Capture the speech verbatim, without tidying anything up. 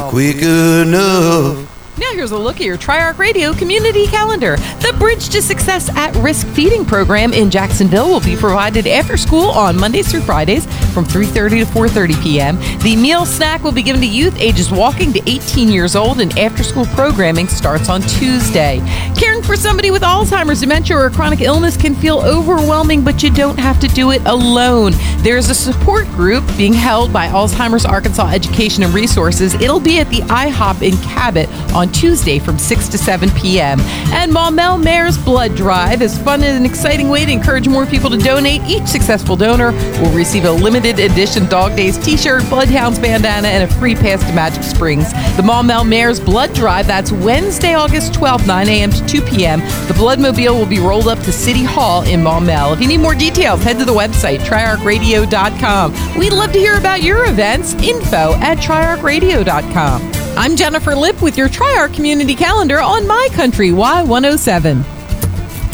quick enough. Now here's a look at your Triarch Radio community calendar. The Bridge to Success at-Risk Feeding Program in Jacksonville will be provided after school on Mondays through Fridays from three thirty to four thirty p.m. The meal snack will be given to youth ages walking to eighteen years old, and after-school programming starts on Tuesday. Caring for somebody with Alzheimer's, dementia, or chronic illness can feel overwhelming, but you don't have to do it alone. There's a support group being held by Alzheimer's Arkansas Education and Resources. It'll be at the IHOP in Cabot on Tuesday from six to seven p.m. And Maumelle Mayor's Blood Drive is fun and an exciting way to encourage more people to donate. Each successful donor will receive a limited edition Dog Days t-shirt, Bloodhounds bandana, and a free pass to Magic Springs. The Maumelle Mayor's Blood Drive, that's Wednesday, August twelfth, nine a.m. to two p.m. The Bloodmobile will be rolled up to City Hall in Maumelle. If you need more details, head to the website, triarch radio dot com. We'd love to hear about your events. Info at triarch radio dot com. I'm Jennifer Lipp with your Triarch Community Calendar on My Country Y one oh seven.